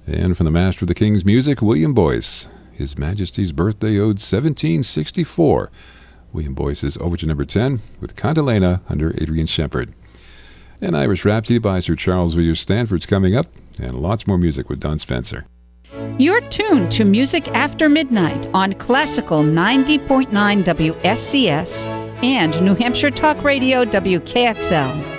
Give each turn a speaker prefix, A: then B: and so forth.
A: And from the master of the King's music, William Boyce. His Majesty's birthday ode 1764. William Boyce's Overture No. 10 with Cantilena under Adrian Shepard. And Irish Rhapsody by Sir Charles Villiers Stanford's coming up, and lots more music with Don Spencer.
B: You're tuned to Music After Midnight on Classical 90.9 WSCS and New Hampshire Talk Radio WKXL.